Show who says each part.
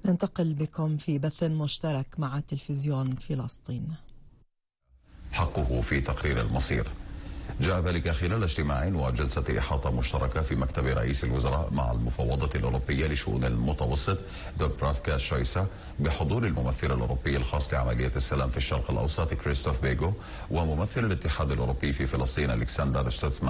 Speaker 1: ننتقل بكم في بث مشترك مع تلفزيون فلسطين.
Speaker 2: حقه في تقرير المصير. جاء ذلك خلال اجتماع وجلسة إحاطة مشتركة في مكتب رئيس الوزراء مع المفوضة الأوروبية لشؤون المتوسط دوبرافكا شويسا بحضور الممثل الأوروبي الخاص لعملية السلام في الشرق الأوسط كريستوف بيغو وممثل الاتحاد الأوروبي في فلسطين ألكسندر ستوتسمان.